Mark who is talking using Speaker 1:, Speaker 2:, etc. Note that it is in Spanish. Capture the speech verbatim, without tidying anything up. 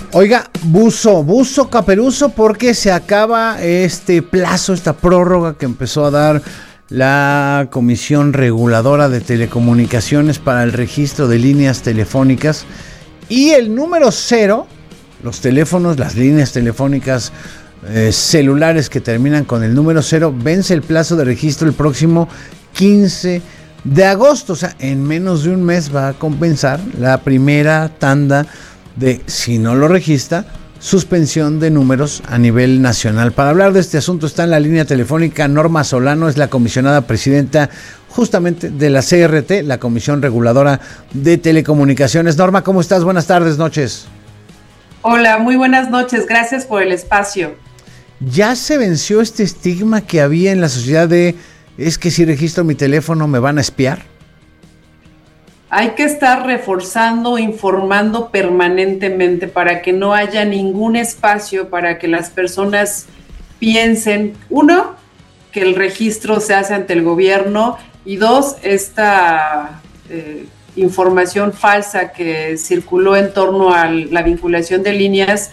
Speaker 1: Oiga, buzo, buzo caperuzo, porque se acaba este plazo, esta prórroga que empezó a dar la Comisión Reguladora de Telecomunicaciones para el registro de líneas telefónicas, y el número cero, los teléfonos, las líneas telefónicas eh, celulares que terminan con el número cero, vence el plazo de registro el próximo quince de agosto. O sea, en menos de un mes va a compensar la primera tanda de, si no lo registra, suspensión de números a nivel nacional. Para hablar de este asunto está en la línea telefónica Norma Solano, es la comisionada presidenta justamente de la C R T, la Comisión Reguladora de Telecomunicaciones. Norma, ¿cómo estás? Buenas tardes, noches.
Speaker 2: Hola, muy buenas noches, gracias por el espacio.
Speaker 1: ¿Ya se venció este estigma que había en la sociedad de, es que si registro mi teléfono me van a espiar?
Speaker 2: Hay que estar reforzando, informando permanentemente para que no haya ningún espacio para que las personas piensen, uno, que el registro se hace ante el gobierno, y dos, esta eh, información falsa que circuló en torno a la vinculación de líneas